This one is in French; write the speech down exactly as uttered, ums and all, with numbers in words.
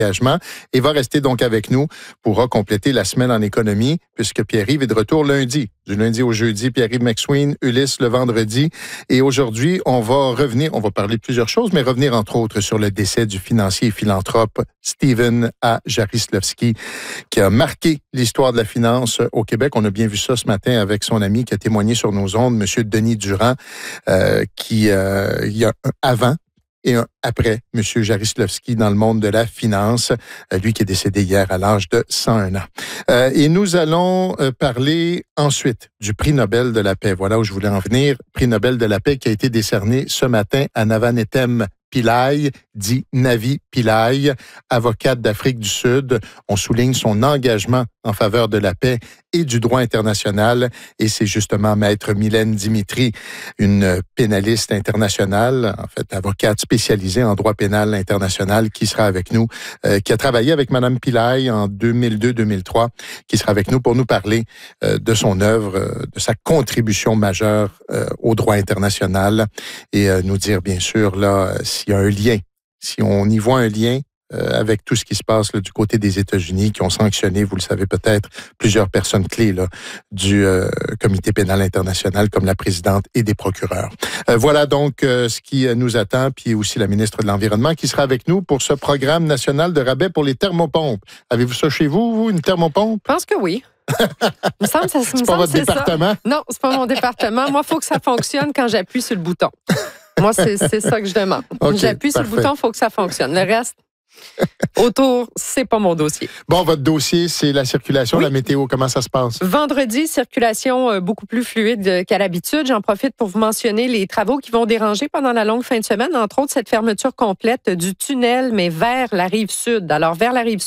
engagement et va rester donc avec nous, pourra compléter la semaine en économie puisque Pierre-Yves est de retour lundi. Du lundi au jeudi, Pierre-Yves McSween, Ulysse le vendredi. Et aujourd'hui, on va revenir, on va parler de plusieurs choses, mais revenir entre autres sur le décès du financier et philanthrope Stephen A. Jarislowski, qui a marqué l'histoire de la finance au Québec. On a bien vu ça ce matin avec son ami qui a témoigné sur nos ondes, M. Denis Durand, euh, qui, euh, il y a un avant et un après M. Jarislowski dans le monde de la finance, euh, lui qui est décédé hier à l'âge de cent un ans. Euh, et nous allons euh, parler ensuite du prix Nobel de la paix. Voilà où je voulais en venir. Prix Nobel de la paix qui a été décerné ce matin à Navanethem Pillay, dit Navi Pillay, avocate d'Afrique du Sud. On souligne son engagement en faveur de la paix et du droit international. Et c'est justement Maître Mylène Dimitri, une pénaliste internationale, en fait, avocate spécialisée en droit pénal international, qui sera avec nous, euh, qui a travaillé avec Mme Pillay en deux mille deux deux mille trois, qui sera avec nous pour nous parler euh, de son œuvre, euh, de sa contribution majeure euh, au droit international et euh, nous dire, bien sûr, là, s'il y a un lien, si on y voit un lien euh, avec tout ce qui se passe là, du côté des États-Unis, qui ont sanctionné, vous le savez peut-être, plusieurs personnes clés là, du euh, Comité pénal international, comme la présidente et des procureurs. Euh, voilà donc euh, ce qui nous attend, puis aussi la ministre de l'Environnement qui sera avec nous pour ce programme national de rabais pour les thermopompes. Avez-vous ça chez vous, vous, une thermopompe? Je pense que oui. Il me semble, ça, c'est me pas semble, votre c'est département? Ça. Non, c'est pas mon département. Moi, il faut que ça fonctionne quand j'appuie sur le bouton. Moi, c'est, c'est ça que je demande. Okay, j'appuie parfait. Sur le bouton, il faut que ça fonctionne. Le reste, autour, c'est pas mon dossier. Bon, votre dossier, c'est la circulation, oui. La météo. Comment ça se passe? Vendredi, circulation euh, beaucoup plus fluide qu'à l'habitude. J'en profite pour vous mentionner les travaux qui vont déranger pendant la longue fin de semaine. Entre autres, cette fermeture complète du tunnel, mais vers la rive sud. Alors, vers la rive